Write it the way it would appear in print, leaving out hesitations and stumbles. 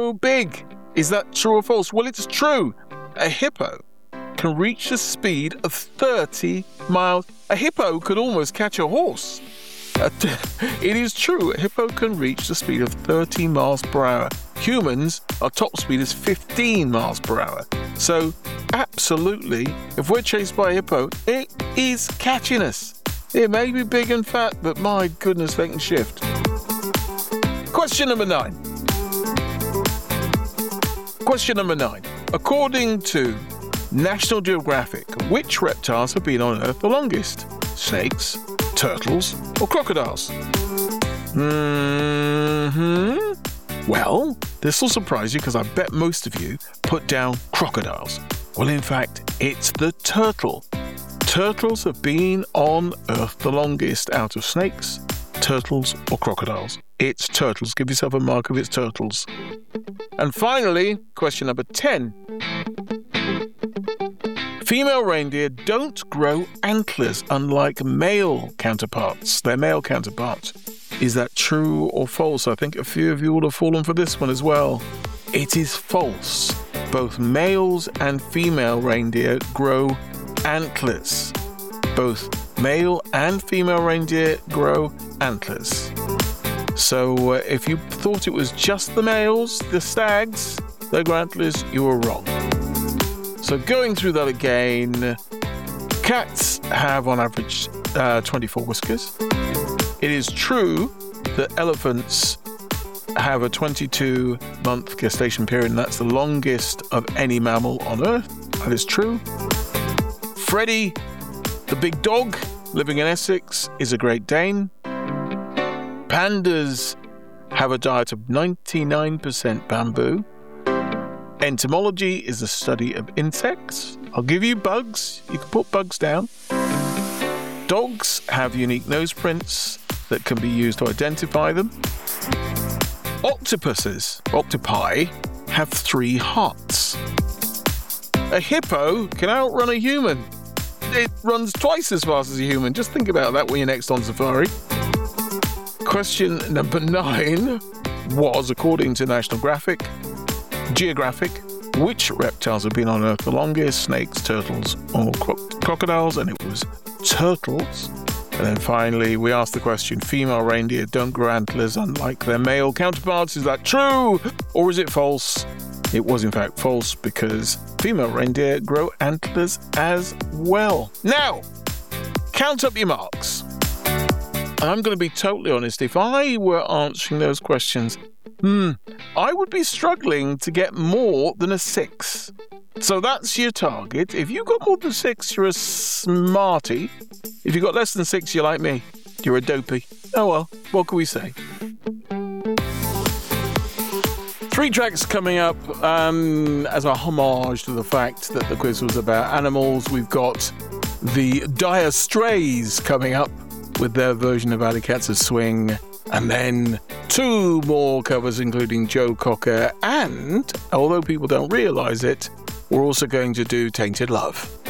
so big. Is that true or false? Well, it's true. A hippo can reach the speed of 30 miles. A hippo could almost catch a horse. It is true. A hippo can reach the speed of 30 miles per hour. Humans, our top speed is 15 miles per hour. So, absolutely, if we're chased by a hippo, it is catching us. It may be big and fat, but my goodness, they can shift. Question number 9. Question number 9. According to National Geographic, which reptiles have been on Earth the longest? Snakes, turtles, or crocodiles? Well, this will surprise you because I bet most of you put down crocodiles. Well, in fact, it's the turtle. Turtles have been on Earth the longest out of snakes, turtles, or crocodiles. It's turtles. Give yourself a mark if it's turtles. And finally, question number 10. Female reindeer don't grow antlers unlike male counterparts. Their male counterparts. Is that true or false? I think a few of you would have fallen for this one as well. It is false. Both males and female reindeer grow antlers. Both male and female reindeer grow antlers. So if you thought it was just the males, the stags, they grow antlers, you were wrong. So going through that again, cats have on average 24 whiskers. It is true that elephants have a 22-month gestation period, and that's the longest of any mammal on Earth. That is true. Freddie, the big dog living in Essex, is a Great Dane. Pandas have a diet of 99% bamboo. Entomology is the study of insects. I'll give you bugs. You can put bugs down. Dogs have unique nose prints that can be used to identify them. Octopi, have 3 hearts. A hippo can outrun a human. It runs twice as fast as a human. Just think about that when you're next on safari. Question number 9 was, according to National Geographic, which reptiles have been on Earth the longest? Snakes, turtles, or crocodiles? And it was turtles. And then finally, we asked the question, female reindeer don't grow antlers unlike their male counterparts. Is that true or is it false? It was in fact false because female reindeer grow antlers as well. Now, count up your marks. I'm going to be totally honest. If I were answering those questions, I would be struggling to get more than a 6. So that's your target. If you got more than 6, you're a smarty. If you got less than 6, you're like me. You're a dopey. Oh well, what can we say? 3 tracks coming up as a homage to the fact that the quiz was about animals. We've got the Dire Straits coming up with their version of Alley Kat's Swing. And then 2 more covers, including Joe Cocker. And, although people don't realise it, we're also going to do Tainted Love.